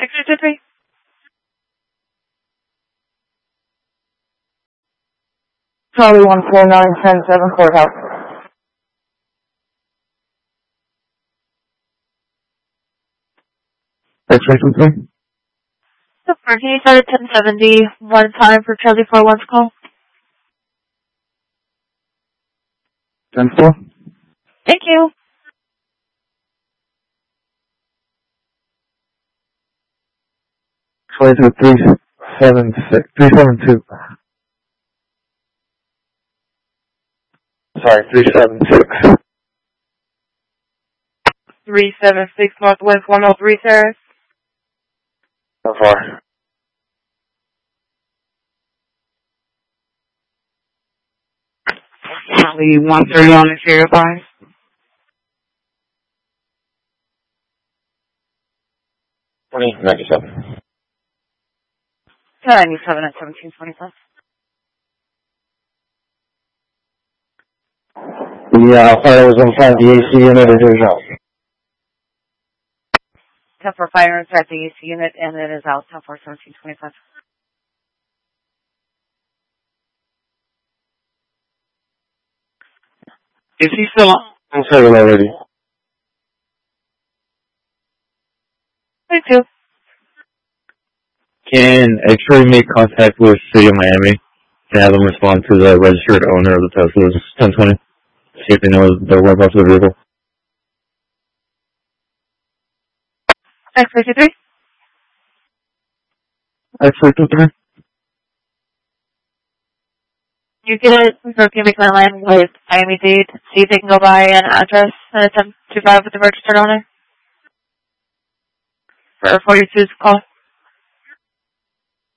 623. Charlie 14910 Courthouse. X-ray 23. So, can you start at 1070 one time for Charlie 41's call? 10-4. Thank you. Charlie to 376. 372. Sorry, 376. 376 Northwest 103, sir. How far? Charlie 130 on the serial line. 2097. 97 at 1725. Yeah, I thought I was inside the AC unit or yours out. 10-4 fire inside the AC unit, and it is out 10-4 1725. Is he still on? I'm sorry already. Thank you. Can X-ray make contact with City of Miami and have them respond to the registered owner of the Tesla's 1020? See if they know the whereabouts of the vehicle. X-53. X-ray 23. You get it, so can make my line with Miami-Dade, see if they can go by an address and attempt to drive with the registered owner for 42's call.